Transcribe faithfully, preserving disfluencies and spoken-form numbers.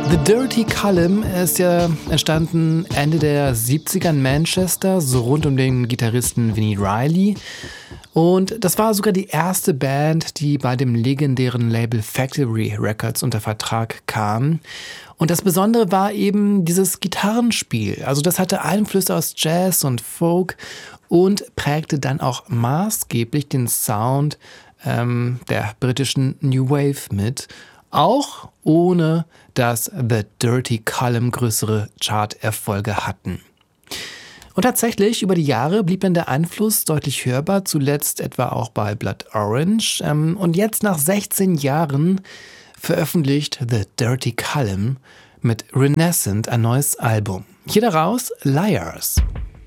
The Dirty Column ist ja entstanden Ende der siebziger in Manchester, so rund um den Gitarristen Vinnie Riley. Und das war sogar die erste Band, die bei dem legendären Label Factory Records unter Vertrag kam. Und das Besondere war eben dieses Gitarrenspiel. Also das hatte Einflüsse aus Jazz und Folk und prägte dann auch maßgeblich den Sound ähm, der britischen New Wave mit. Auch ohne, dass The Dirty Column größere Charterfolge hatten. Und tatsächlich, über die Jahre blieb dann der Einfluss deutlich hörbar, zuletzt etwa auch bei Blood Orange. Ähm, und jetzt nach sechzehn Jahren veröffentlicht The Dirty Column mit Renaissance ein neues Album. Hier daraus Liars.